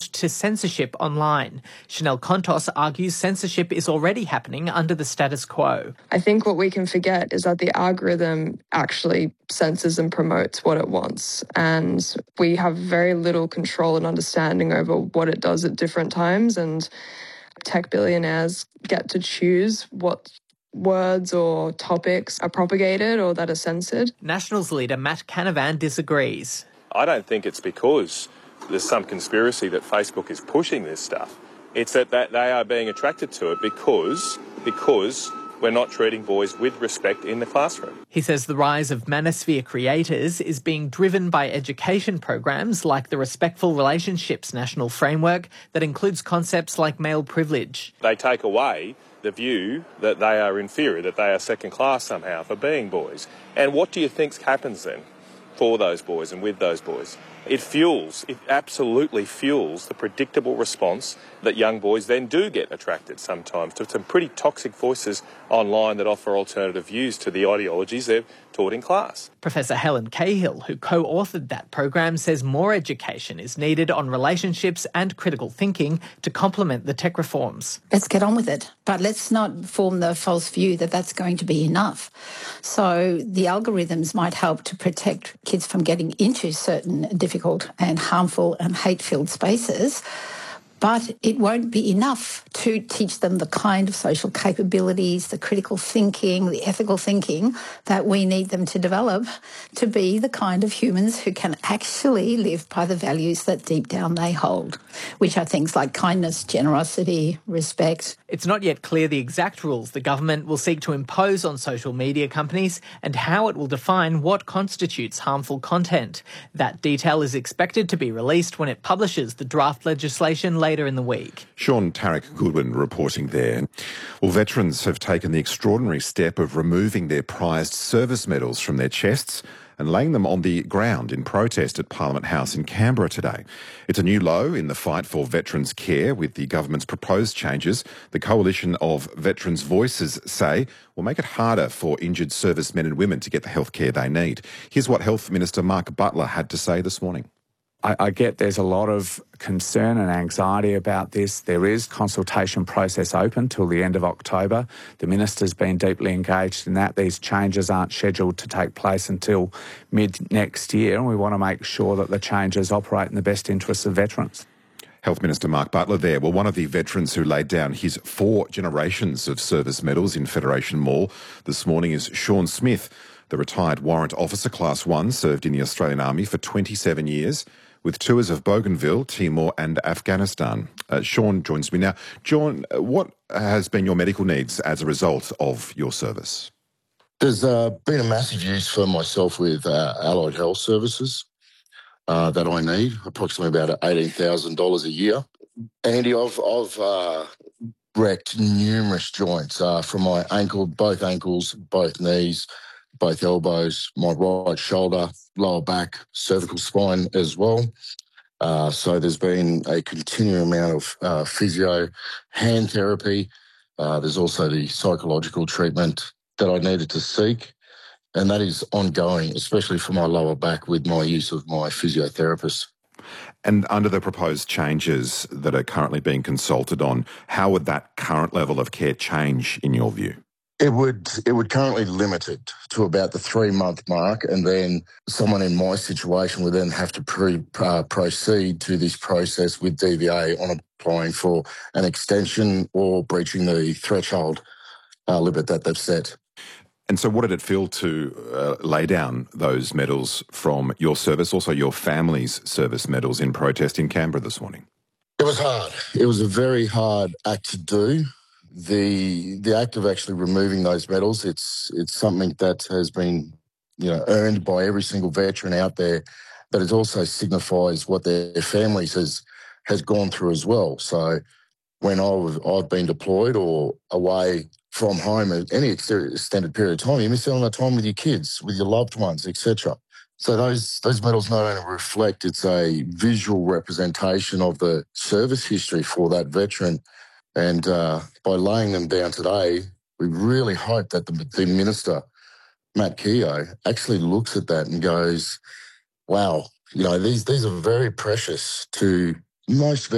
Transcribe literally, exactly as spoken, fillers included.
exposed to censorship online. Chanel Contos argues censorship is already happening under the status quo. I think what we can forget is that the algorithm actually censors and promotes what it wants, and we have very little control and understanding over what it does at different times, and tech billionaires get to choose what words or topics are propagated or that are censored. Nationals leader Matt Canavan disagrees. I don't think it's because there's some conspiracy that Facebook is pushing this stuff. It's that, that they are being attracted to it because, because we're not treating boys with respect in the classroom. He says the rise of manosphere creators is being driven by education programs like the Respectful Relationships National Framework that includes concepts like male privilege. They take away the view that they are inferior, that they are second class somehow for being boys. And what do you think happens then for those boys and with those boys? It fuels, it absolutely fuels the predictable response that young boys then do get attracted sometimes to some pretty toxic voices online that offer alternative views to the ideologies they're taught in class. Professor Helen Cahill, who co-authored that program, says more education is needed on relationships and critical thinking to complement the tech reforms. Let's get on with it, but let's not form the false view that that's going to be enough. So the algorithms might help to protect kids from getting into certain difficult and harmful and hate-filled spaces, but it won't be enough to teach them the kind of social capabilities, the critical thinking, the ethical thinking that we need them to develop to be the kind of humans who can actually live by the values that deep down they hold, which are things like kindness, generosity, respect. It's not yet clear the exact rules the government will seek to impose on social media companies and how it will define what constitutes harmful content. That detail is expected to be released when it publishes the draft legislation later in the week. Sean Tarek Goodwin reporting there. Well, veterans have taken the extraordinary step of removing their prized service medals from their chests and laying them on the ground in protest at Parliament House in Canberra today. It's a new low in the fight for veterans' care with the government's proposed changes. The Coalition of Veterans' Voices say will make it harder for injured servicemen and women to get the health care they need. Here's what Health Minister Mark Butler had to say this morning. I, I get there's a lot of concern and anxiety about this. There is consultation process open till the end of October. The Minister's been deeply engaged in that. These changes aren't scheduled to take place until mid next year, and we want to make sure that the changes operate in the best interests of veterans. Health Minister Mark Butler there. Well, one of the veterans who laid down his four generations of service medals in Federation Mall this morning is Sean Smith. The retired warrant officer, Class one, served in the Australian Army for twenty-seven years with tours of Bougainville, Timor and Afghanistan. Uh, Sean joins me now. John, what has been your medical needs as a result of your service? There's uh, been a massive use for myself with uh, allied health services uh, that I need, approximately about eighteen thousand dollars a year. Andy, I've, I've uh, wrecked numerous joints uh, from my ankle, both ankles, both knees, both elbows, my right shoulder, lower back, cervical spine as well. Uh, so there's been a continuing amount of uh, physio, hand therapy. Uh, there's also the psychological treatment that I needed to seek, and that is ongoing, especially for my lower back with my use of my physiotherapist. And under the proposed changes that are currently being consulted on, how would that current level of care change in your view? It would it would currently limit it to about the three-month mark, and then someone in my situation would then have to pre, uh, proceed to this process with D V A on applying for an extension or breaching the threshold uh, limit that they've set. And so what did it feel to uh, lay down those medals from your service, also your family's service medals in protest in Canberra this morning? It was hard. It was a very hard act to do. The the act of actually removing those medals, it's it's something that has been, you know, earned by every single veteran out there, but it also signifies what their families has has gone through as well. So when I was, I've been deployed or away from home at any extended period of time, you miss out on that time with your kids, with your loved ones, et cetera. So those those medals not only reflect, it's a visual representation of the service history for that veteran. And uh, by laying them down today, we really hope that the, the Minister, Matt Keogh, actually looks at that and goes, wow, you know, these these are very precious to most